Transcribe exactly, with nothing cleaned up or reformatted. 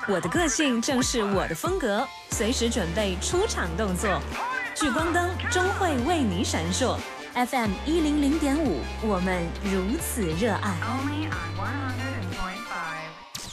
我的个性正是我的风格，随时准备出场动作。聚光灯终会为你闪烁。F M 一零零点五，我们如此热爱。Only on one hundred point